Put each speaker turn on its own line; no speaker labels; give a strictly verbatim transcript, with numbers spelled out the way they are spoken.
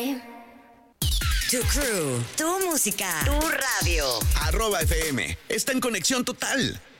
Tu crew, tu música, tu radio.
Arroba F M. Está en conexión total.